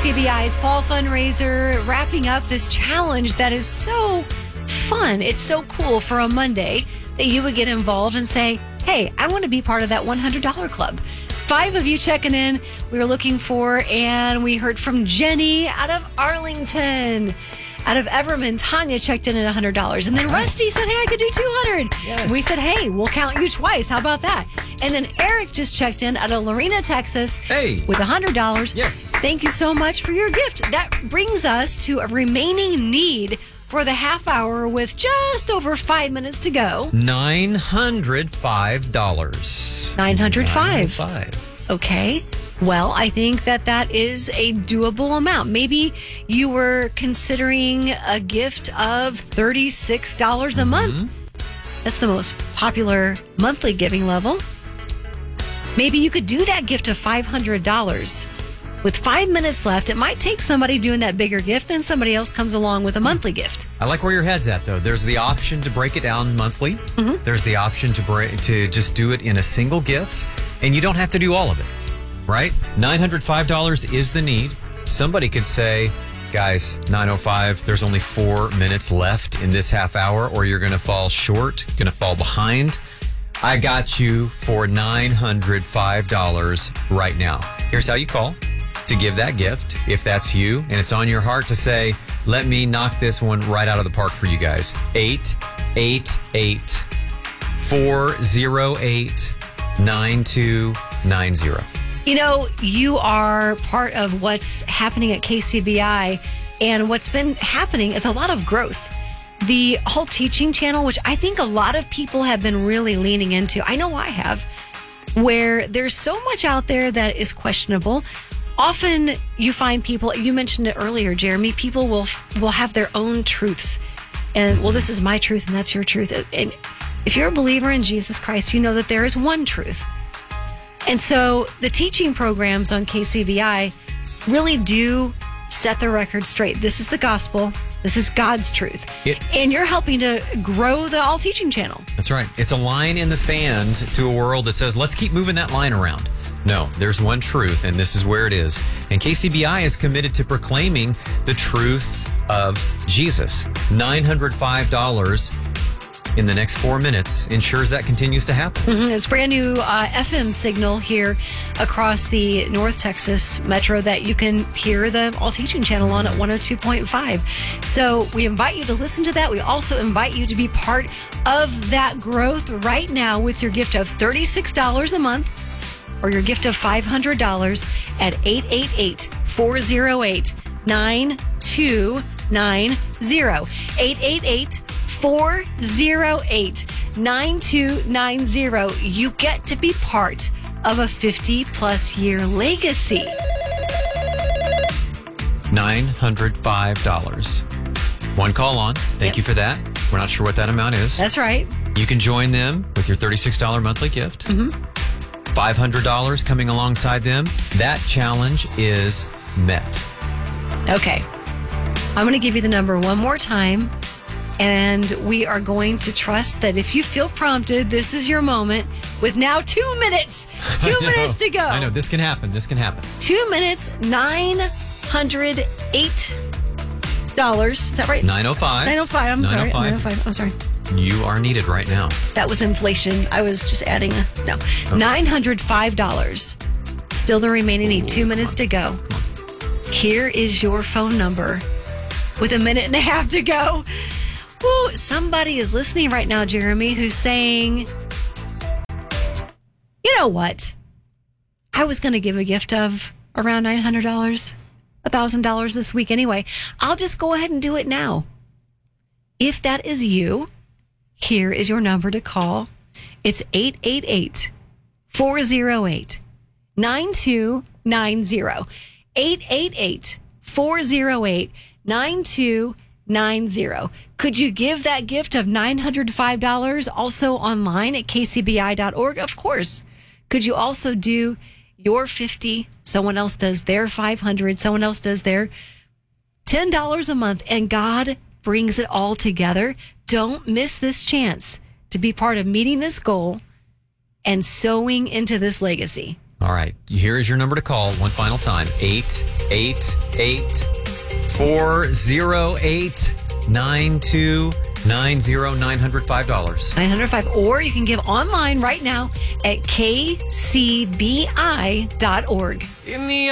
KCBI's fall fundraiser, wrapping up this challenge that is so fun. It's so cool for a Monday that you would get involved and say, hey, I want to be part of that $100 club. 5 of you checking in. We were looking for, and we heard from Jenny out of Arlington. Out of Everman, Tanya checked in at $100. And then Rusty said, hey, I could do 200. Yes. We said, hey, we'll count you twice. How about that? And then Eric just checked in out of Lorena, Texas. Hey. With $100. Yes. Thank you so much for your gift. That brings us to a remaining need for the half hour with just over 5 minutes to go. $905. $905. Okay. Well, I think that is a doable amount. Maybe you were considering a gift of $36 a month. That's the most popular monthly giving level. Maybe you could do that gift of $500. With 5 minutes left, it might take somebody doing that bigger gift, then somebody else comes along with a monthly gift. I like where your head's at, though. There's the option to break it down monthly. There's the option to just do it in a single gift, and you don't have to do all of it. Right? $905 is the need. Somebody could say, guys, $905, there's only 4 minutes left in this half hour, or you're going to fall short, going to fall behind. I got you for $905 right now. Here's how you call to give that gift. If that's you and it's on your heart to say, let me knock this one right out of the park for you guys. 888-408-9290. You know, you are part of what's happening at KCBI, and what's been happening is a lot of growth. The whole teaching channel, which I think a lot of people have been really leaning into, I know I have, where there's so much out there that is questionable. Often you find people, you mentioned it earlier, Jeremy, people will have their own truths. And, well, this is my truth and that's your truth. And if you're a believer in Jesus Christ, you know that there is one truth. And so the teaching programs on KCBI really do set the record straight. This is the gospel. This is God's truth. And you're helping to grow the All Teaching channel. That's right. It's a line in the sand to a world that says, let's keep moving that line around. No, there's one truth, and this is where it is. And KCBI is committed to proclaiming the truth of Jesus. $905 in the next 4 minutes ensures that continues to happen. It's a brand new FM signal here across the North Texas metro that you can hear the All Teaching channel on at 102.5. So we invite you to listen to that. We also invite you to be part of that growth right now with your gift of $36 a month or your gift of $500 at 888-408-9290. 888-408-9290. You get to be part of a 50-plus year legacy. $905. One call on. Thank you for that. We're not sure what that amount is. That's right. You can join them with your $36 monthly gift. $500 coming alongside them. That challenge is met. Okay. I'm going to give you the number one more time. And we are going to trust that if you feel prompted, this is your moment with now 2 minutes. 2 minutes to go. I know. This can happen. 2 minutes, $908. Is that right? 905. 905. I'm sorry. 905. I'm sorry. You are needed right now. That was inflation. I was just adding no. Okay. $905. Still the remaining need. 2 minutes to go. Here is your phone number with a minute and a half to go. Ooh, somebody is listening right now, Jeremy, who's saying, you know what? I was going to give a gift of around $900, $1,000 this week anyway. I'll just go ahead and do it now. If that is you, here is your number to call. It's 888-408-9290. 888-408-9290. Could you give that gift of $905 also online at kcbi.org? Of course. Could you also do your $50, someone else does their $500, someone else does their $10 a month, and God brings it all together? Don't miss this chance to be part of meeting this goal and sowing into this legacy. All right. Here is your number to call one final time. 888-408-9290. $905. $905. Or you can give online right now at kcbi.org. In the